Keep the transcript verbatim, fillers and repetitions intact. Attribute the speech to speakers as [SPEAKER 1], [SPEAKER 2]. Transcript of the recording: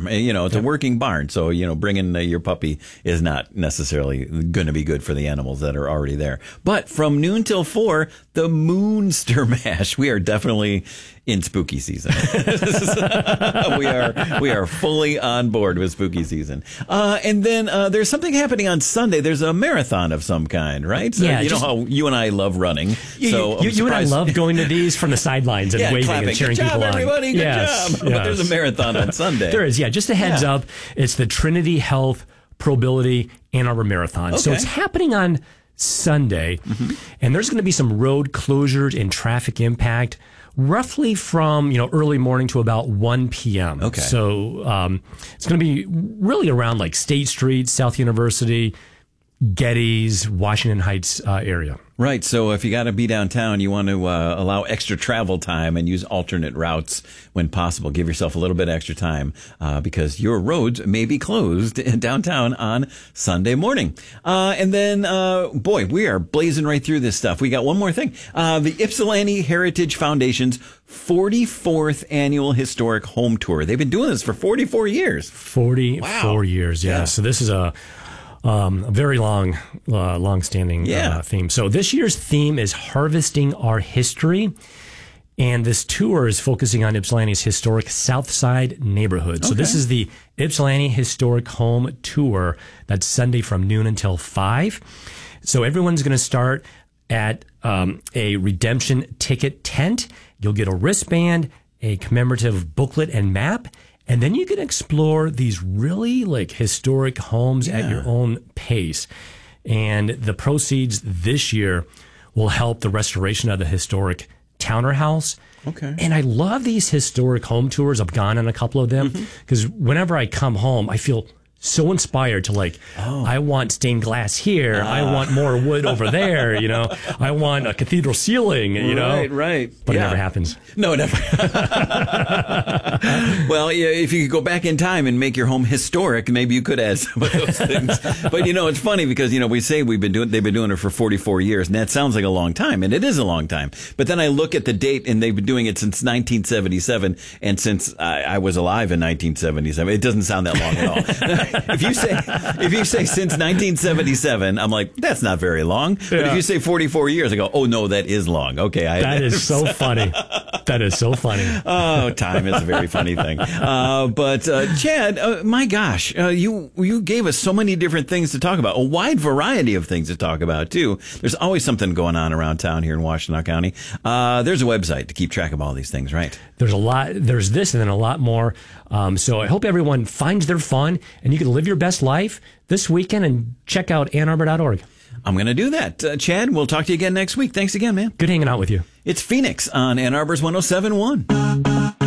[SPEAKER 1] farm. You know, it's yep. a working barn. So, you know, bringing uh, your puppy is not necessarily going to be good for the animals that are already there. But from noon till four, the Moonster Mash. We are definitely in spooky season. we are we are fully on board with spooky season. Uh, and then uh, there's something happening on Sunday. There's a marathon of some kind, right? So,
[SPEAKER 2] yeah,
[SPEAKER 1] you
[SPEAKER 2] just,
[SPEAKER 1] know how you and I love running.
[SPEAKER 2] You,
[SPEAKER 1] so
[SPEAKER 2] you, you and I love going to these from the sidelines and
[SPEAKER 1] yeah,
[SPEAKER 2] waving
[SPEAKER 1] clapping.
[SPEAKER 2] and cheering
[SPEAKER 1] Good job,
[SPEAKER 2] people
[SPEAKER 1] everybody.
[SPEAKER 2] on.
[SPEAKER 1] Good
[SPEAKER 2] yes,
[SPEAKER 1] job.
[SPEAKER 2] Yes.
[SPEAKER 1] But there's a marathon on Sunday.
[SPEAKER 2] There is, yeah. Just a heads
[SPEAKER 1] yeah.
[SPEAKER 2] up. It's the Trinity Health Probility Ann Arbor Marathon.
[SPEAKER 1] Okay.
[SPEAKER 2] So it's happening on Sunday, mm-hmm. and there's going to be some road closures and traffic impact roughly from, you know, early morning to about one p.m.
[SPEAKER 1] Okay.
[SPEAKER 2] So um, it's going to be really around like State Street, South University, Getty's, Washington Heights uh, area.
[SPEAKER 1] Right. So if you got to be downtown, you want to uh, allow extra travel time and use alternate routes when possible. Give yourself a little bit extra time uh, because your roads may be closed in downtown on Sunday morning. Uh, and then, uh, boy, we are blazing right through this stuff. We got one more thing. Uh, the Ypsilanti Heritage Foundation's forty-fourth annual historic home tour. They've been doing this for forty-four years.
[SPEAKER 2] forty-four
[SPEAKER 1] wow.
[SPEAKER 2] years, yeah. yeah. So this is a... Um, a very long, uh, long-standing
[SPEAKER 1] yeah.
[SPEAKER 2] uh, theme. So this year's theme is Harvesting Our History, and this tour is focusing on Ypsilanti's historic South Side neighborhood. So
[SPEAKER 1] okay.
[SPEAKER 2] this is the Ypsilanti Historic Home Tour. That's Sunday from noon until five. So everyone's going to start at um, a redemption ticket tent. You'll get a wristband, a commemorative booklet and map, and then you can explore these really like historic homes yeah. at your own pace. And the proceeds this year will help the restoration of the historic Towner House.
[SPEAKER 1] Okay.
[SPEAKER 2] And I love these historic home tours. I've gone on a couple of them because mm-hmm. whenever I come home, I feel so inspired to like, oh. I want stained glass here. Ah. I want more wood over there. You know, I want a cathedral ceiling, you know,
[SPEAKER 1] right, right.
[SPEAKER 2] But
[SPEAKER 1] yeah.
[SPEAKER 2] it never happens.
[SPEAKER 1] No, it never. Well, yeah, if you could go back in time and make your home historic, maybe you could add some of those things. But, you know, it's funny because, you know, we say we've been doing, they've been doing it for forty-four years, and that sounds like a long time, and it is a long time. But then I look at the date, and they've been doing it since nineteen seventy-seven, and since I, I was alive in nineteen seventy-seven, it doesn't sound that long at all. If you say if you say since nineteen seventy-seven, I'm like, that's not very long. But
[SPEAKER 2] yeah.
[SPEAKER 1] if you say forty-four years, I go, oh no, that is long. Okay, I,
[SPEAKER 2] that is so funny. That is so funny.
[SPEAKER 1] Oh, time is a very funny thing. Uh, but uh, Chad, uh, my gosh, uh, you you gave us so many different things to talk about, a wide variety of things to talk about too. There's always something going on around town here in Washtenaw County. Uh, there's a website to keep track of all these things, right?
[SPEAKER 2] There's a lot. There's this and then a lot more. Um, so I hope everyone finds their fun and you can live your best life this weekend and check out ann arbor dot org.
[SPEAKER 1] I'm going to do that. Uh, Chad, we'll talk to you again next week. Thanks again, man.
[SPEAKER 2] Good hanging out with you.
[SPEAKER 1] It's Phoenix on Ann Arbor's one oh seven point one.